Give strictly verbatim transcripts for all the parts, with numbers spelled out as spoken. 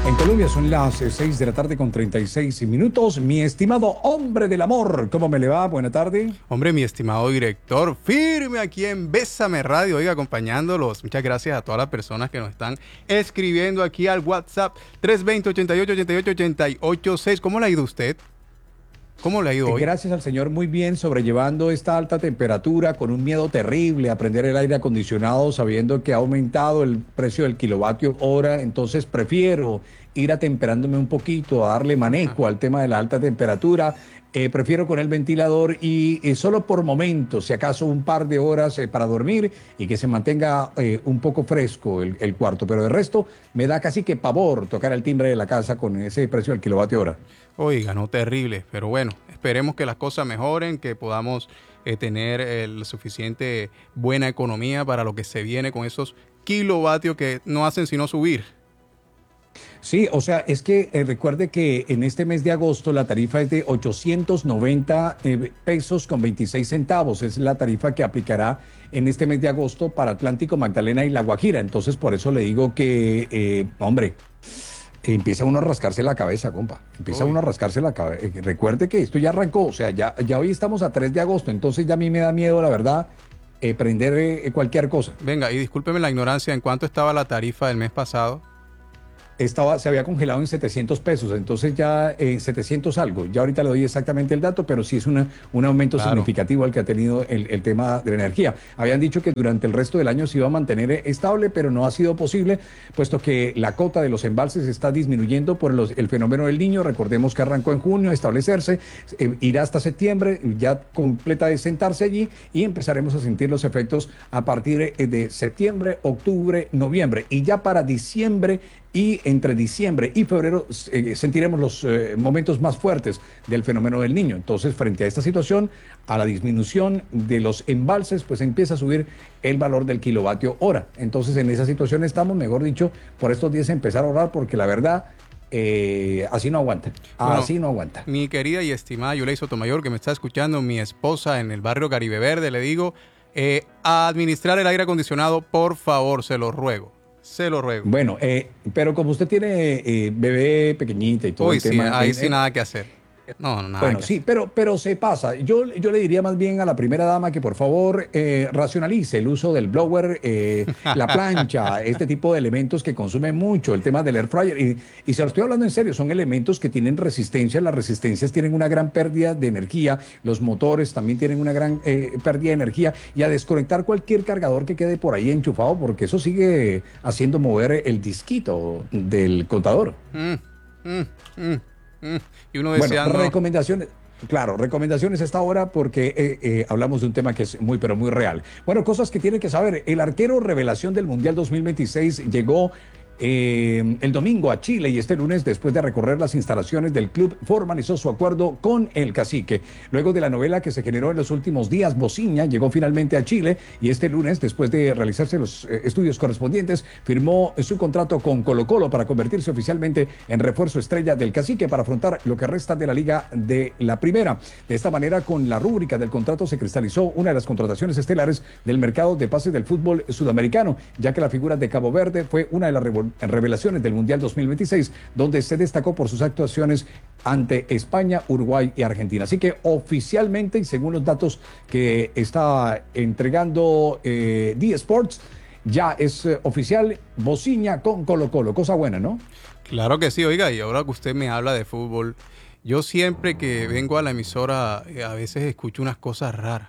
En Colombia son las eh, seis de la tarde con treinta y seis minutos. Mi estimado hombre del amor, ¿cómo me le va? Buena tarde. Hombre, mi estimado director, firme aquí en Bésame Radio, oiga, acompañándolos. Muchas gracias a todas las personas que nos están escribiendo aquí al WhatsApp tres dos cero, ochenta y ocho, ochenta y ocho, ochenta y ocho seis. ¿Cómo le ha ido usted? ¿Cómo le ha ido hoy? Gracias al Señor, muy bien, sobrellevando esta alta temperatura con un miedo terrible a prender el aire acondicionado, sabiendo que ha aumentado el precio del kilovatio hora. Entonces prefiero ir atemperándome un poquito, a darle manejo al tema de la alta temperatura. Eh, prefiero con el ventilador y eh, solo por momentos, si acaso un par de horas eh, para dormir y que se mantenga eh, un poco fresco el, el cuarto. Pero de resto me da casi que pavor tocar el timbre de la casa con ese precio del kilovatio hora. Oiga, no, terrible, pero bueno, esperemos que las cosas mejoren, que podamos eh, tener el suficiente buena economía para lo que se viene con esos kilovatios que no hacen sino subir. Sí, o sea, es que eh, recuerde que en este mes de agosto la tarifa es de ochocientos noventa eh, pesos con veintiséis centavos. Es la tarifa que aplicará en este mes de agosto para Atlántico, Magdalena y La Guajira. Entonces, por eso le digo que, eh, hombre, empieza uno a rascarse la cabeza, compa. Empieza Uy. uno a rascarse la cabeza. Recuerde que esto ya arrancó, o sea, ya, ya hoy estamos a tres de agosto, entonces ya a mí me da miedo, la verdad, eh, prender eh, cualquier cosa. Venga, y discúlpeme la ignorancia, ¿en cuánto estaba la tarifa del mes pasado? Estaba, se había congelado en setecientos pesos, entonces ya eh, setecientos algo. Ya ahorita le doy exactamente el dato, pero sí es una, un aumento claro. significativo al que ha tenido el, el tema de la energía. Habían dicho que durante el resto del año se iba a mantener estable, pero no ha sido posible, puesto que la cota de los embalses está disminuyendo por los, el fenómeno del Niño. Recordemos que arrancó en junio a establecerse, eh, irá hasta septiembre, ya completa de sentarse allí, y empezaremos a sentir los efectos a partir de septiembre, octubre, noviembre. Y ya para diciembre y entre diciembre y febrero eh, sentiremos los eh, momentos más fuertes del fenómeno del Niño. Entonces, frente a esta situación, a la disminución de los embalses, pues empieza a subir el valor del kilovatio hora. Entonces, en esa situación estamos, mejor dicho, por estos días empezar a ahorrar, porque la verdad, eh, así no aguanta. Así bueno, no aguanta. Mi querida y estimada Yulei Sotomayor, que me está escuchando, mi esposa en el barrio Caribe Verde, le digo, eh, a administrar el aire acondicionado, por favor, se lo ruego. Se lo ruego. Bueno, eh, pero como usted tiene eh, bebé pequeñita y todo Uy, el sí, tema... ahí eh, sí nada que hacer. No, no, nada Bueno, que sí, hacer. pero, pero se pasa. Yo, yo le diría más bien a la primera dama que por favor eh, racionalice el uso del blower, eh, la plancha, este tipo de elementos que consumen mucho, el tema del air fryer. Y, y se lo estoy hablando en serio, son elementos que tienen resistencia. Las resistencias tienen una gran pérdida de energía. Los motores también tienen una gran eh, pérdida de energía. Y a desconectar cualquier cargador que quede por ahí enchufado, porque eso sigue haciendo mover el disquito del contador. Mm, mm, mm. Y uno deseando... Bueno, recomendaciones, claro, recomendaciones a esta hora porque eh, eh, hablamos de un tema que es muy, pero muy real. Bueno, cosas que tienen que saber. El arquero revelación del Mundial dos mil veintiséis llegó eh, el domingo a Chile y este lunes, después de recorrer las instalaciones del club, formalizó su acuerdo con el cacique. Luego de la novela que se generó en los últimos días, Bociña llegó finalmente a Chile y este lunes, después de realizarse los eh, estudios correspondientes, firmó su contrato con Colo-Colo para convertirse oficialmente en refuerzo estrella del cacique para afrontar lo que resta de la Liga de la Primera. De esta manera, con la rúbrica del contrato se cristalizó una de las contrataciones estelares del mercado de pases del fútbol sudamericano, ya que la figura de Cabo Verde fue una de las revelaciones del Mundial dos mil veintiséis, donde se destacó por sus actuaciones ante España, Uruguay y Argentina. Así que oficialmente, y según los datos que está entregando eh, D-Sports, ya es eh, oficial Bociña con Colo-Colo. Cosa buena, ¿no? Claro que sí, oiga, y ahora que usted me habla de fútbol, yo siempre que vengo a la emisora eh, a veces escucho unas cosas raras.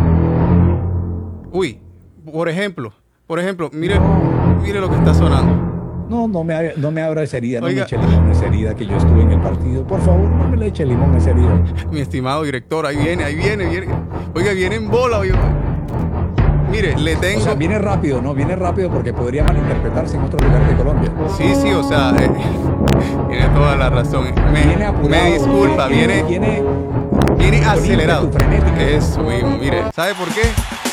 Uy, por ejemplo, por ejemplo, mire, mire lo que está sonando. No, no me, no me abra esa herida, Oiga. no me eche limón a esa herida que yo estuve en el partido. Por favor, no me le eche limón a esa herida. Mi estimado director, ahí viene, ahí viene, viene. Oiga, viene en bola, oiga. Mire, le tengo... O sea, viene rápido, ¿no? Viene rápido porque podría malinterpretarse en otro lugar de Colombia. Sí, sí, o sea, eh, tiene toda la razón. Me, Viene apurado, me disculpa, viene, viene, viene con acelerado. ímpetu frenético. Eso mismo, mire, ¿sabe por qué?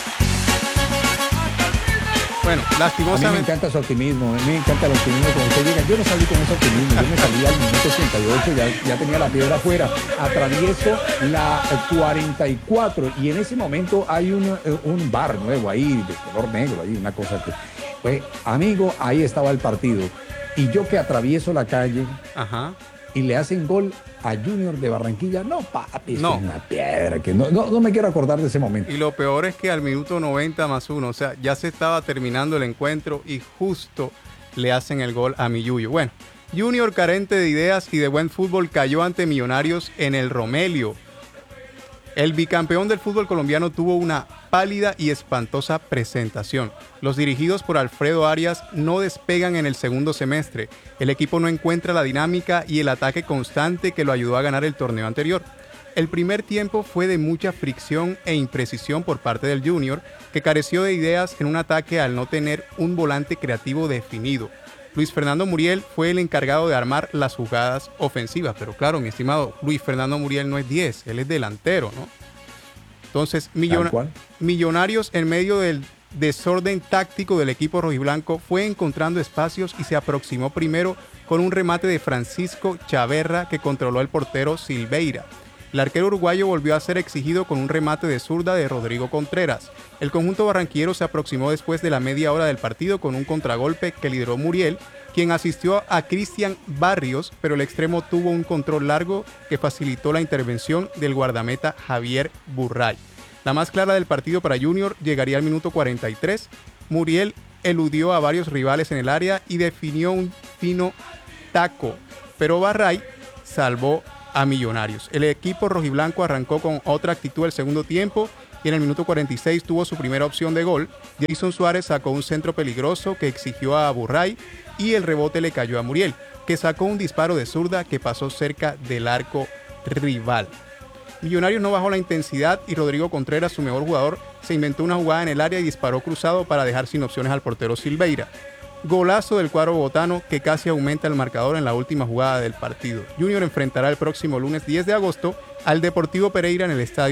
Bueno, A mí me lastimosamente... encanta su optimismo, a mí me encanta el optimismo cuando usted llega. Yo no salí con ese optimismo, yo me salí al minuto treinta y ocho, ya, ya tenía la piedra afuera, atravieso la cuarenta y cuatro y en ese momento hay un, un bar nuevo ahí, de color negro, ahí una cosa que... Pues, amigo, ahí estaba el partido. y yo que atravieso la calle Ajá. y le hacen gol a Junior de Barranquilla, no, papi, No. es una piedra, que no, no, no me quiero acordar de ese momento. Y lo peor es que al minuto noventa más uno, o sea, ya se estaba terminando el encuentro y justo le hacen el gol a mi Yuyo. Bueno, Junior, carente de ideas y de buen fútbol, cayó ante Millonarios en el Romelio. El bicampeón del fútbol colombiano tuvo una pálida y espantosa presentación. Los dirigidos por Alfredo Arias no despegan en el segundo semestre. El equipo no encuentra la dinámica y el ataque constante que lo ayudó a ganar el torneo anterior. El primer tiempo fue de mucha fricción e imprecisión por parte del Junior, que careció de ideas en un ataque al no tener un volante creativo definido. Luis Fernando Muriel fue el encargado de armar las jugadas ofensivas, pero claro, mi estimado, Luis Fernando Muriel no es diez, él es delantero, ¿no? Entonces, millona- Millonarios, en medio del desorden táctico del equipo rojiblanco, fue encontrando espacios y se aproximó primero con un remate de Francisco Chaverra que controló el portero Silveira. El arquero uruguayo volvió a ser exigido con un remate de zurda de Rodrigo Contreras. El conjunto barranquillero se aproximó después de la media hora del partido con un contragolpe que lideró Muriel, quien asistió a Cristian Barrios, pero el extremo tuvo un control largo que facilitó la intervención del guardameta Javier Burray. La más clara del partido para Junior llegaría al minuto cuarenta y tres. Muriel eludió a varios rivales en el área y definió un fino taco, pero Burray salvó a Millonarios. El equipo rojiblanco arrancó con otra actitud el segundo tiempo y en el minuto cuarenta y seis tuvo su primera opción de gol. Jason Suárez sacó un centro peligroso que exigió a Burray y el rebote le cayó a Muriel, que sacó un disparo de zurda que pasó cerca del arco rival. Millonarios no bajó la intensidad y Rodrigo Contreras, su mejor jugador, se inventó una jugada en el área y disparó cruzado para dejar sin opciones al portero Silveira. Golazo del cuadro bogotano que casi aumenta el marcador en la última jugada del partido. Junior enfrentará el próximo lunes diez de agosto al Deportivo Pereira en el estadio